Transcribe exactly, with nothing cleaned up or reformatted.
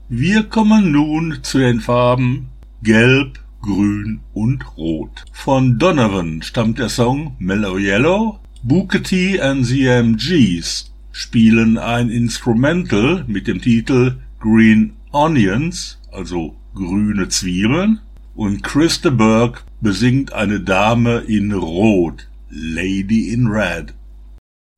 Wir kommen nun zu den Farben Gelb, Grün und Rot. Von Donovan stammt der Song Mellow Yellow. Booker T and the M Gs spielen ein Instrumental mit dem Titel Green Onions, also grüne Zwiebeln, und Chris de Burgh besingt eine Dame in Rot, Lady in Red.